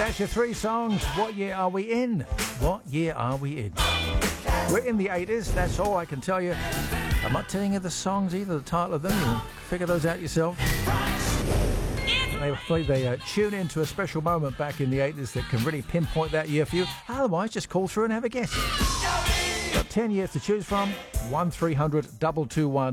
That's your three songs. What year are we in? What year are we in? We're in the 80s, that's all I can tell you. I'm not telling you the songs either, the title of them. You'll figure those out yourself. They tune into a special moment back in the 80s that can really pinpoint that year for you. Otherwise, just call through and have a guess. Got 10 years to choose from. 1300 221